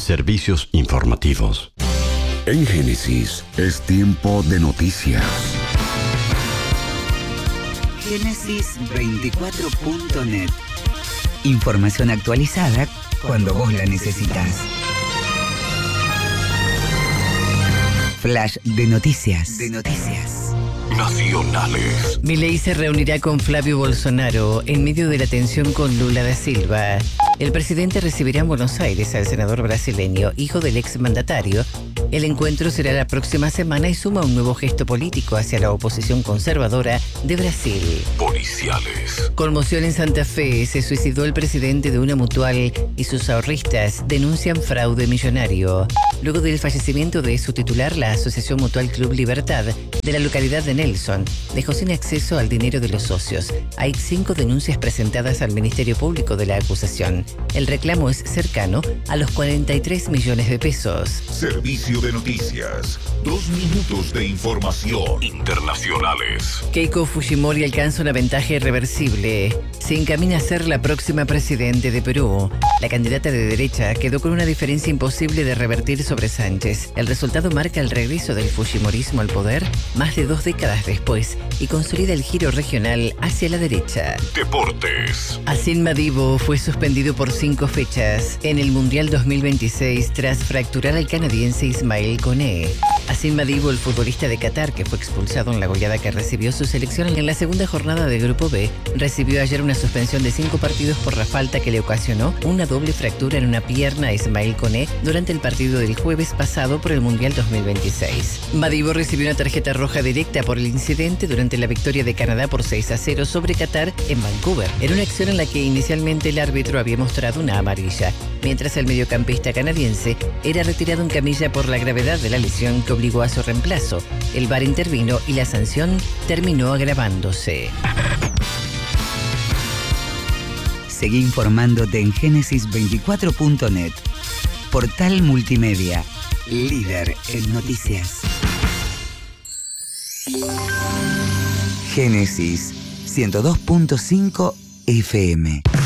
Servicios informativos. En Génesis es tiempo de noticias. Génesis24.net. Información actualizada cuando vos la necesitas. Flash de noticias. Nacionales. Milei se reunirá con Flavio Bolsonaro en medio de la tensión con Lula da Silva. El presidente recibirá en Buenos Aires al senador brasileño, hijo del exmandatario. El encuentro será la próxima semana y suma un nuevo gesto político hacia la oposición conservadora de Brasil. Policiales. Conmoción en Santa Fe. Se suicidó el presidente de una mutual y sus ahorristas denuncian fraude millonario. Luego del fallecimiento de su titular, la Asociación Mutual Club Libertad de la localidad de Nelson dejó sin acceso al dinero de los socios. Hay 5 denuncias presentadas al Ministerio Público de la acusación. El reclamo es cercano a los 43 millones de pesos. Servicio de noticias. 2 minutos de información. Internacionales. Keiko Fujimori alcanza una ventaja irreversible. Se encamina a ser la próxima presidente de Perú. La candidata de derecha quedó con una diferencia imposible de revertir sobre Sánchez. El resultado marca el regreso del fujimorismo al poder más de 2 décadas después y consolida el giro regional hacia la derecha. Deportes. Asim Madibo fue suspendido por 5 fechas en el Mundial 2026 tras fracturar al canadiense Ismael Koné. Asim Madibo, el futbolista de Qatar que fue expulsado en la goleada que recibió su selección en la segunda jornada de Grupo B, recibió ayer una suspensión de 5 partidos por la falta que le ocasionó una doble fractura en una pierna a Ismael Koné durante el partido del jueves pasado por el Mundial 2026. Madibo recibió una tarjeta roja directa por el incidente durante la victoria de Canadá por 6-0 sobre Qatar en Vancouver, en una acción en la que inicialmente el árbitro había mostrado una amarilla, mientras el mediocampista canadiense era retirado en camilla por la gravedad de la lesión que obligó a su reemplazo. El VAR intervino y la sanción terminó agravándose. Seguí informándote en Génesis24.net. Portal multimedia, líder en noticias. Génesis 102.5 FM.